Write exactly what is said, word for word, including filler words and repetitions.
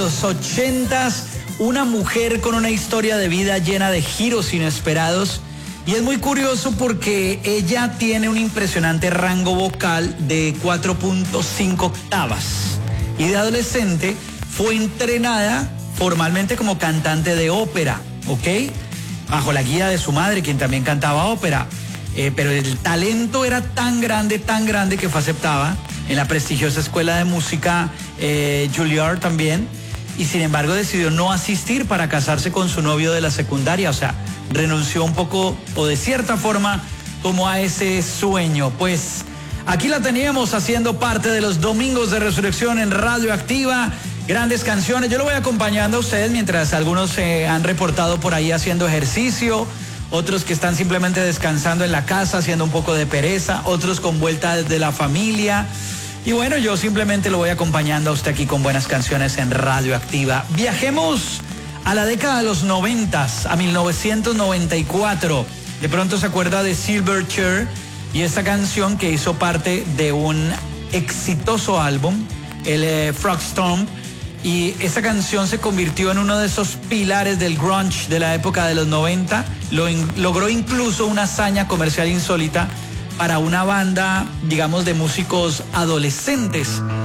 los ochentas, una mujer con una historia de vida llena de giros inesperados. Y es muy curioso porque ella tiene un impresionante rango vocal de cuatro punto cinco octavas. Y de adolescente fue entrenada formalmente como cantante de ópera, ¿ok? Bajo la guía de su madre, quien también cantaba ópera. Eh, pero el talento era tan grande, tan grande que fue aceptada en la prestigiosa escuela de música eh, Juilliard también. Y sin embargo decidió no asistir para casarse con su novio de la secundaria. O sea, renunció un poco, o de cierta forma, como a ese sueño. Pues aquí la teníamos haciendo parte de los Domingos de Resurrección en Radioactiva. Grandes canciones. Yo lo voy acompañando a ustedes mientras algunos se han reportado por ahí haciendo ejercicio, otros que están simplemente descansando en la casa, haciendo un poco de pereza, otros con vuelta desde la familia. Y bueno, yo simplemente lo voy acompañando a usted aquí con buenas canciones en Radioactiva. Viajemos a la década de los noventas, a mil novecientos noventa y cuatro. De pronto se acuerda de Silverchair y esta canción que hizo parte de un exitoso álbum, el eh, Frogstomp. Y esta canción se convirtió en uno de esos pilares del grunge de la época de los noventa. Lo in- logró incluso una hazaña comercial insólita para una banda, digamos, de músicos adolescentes.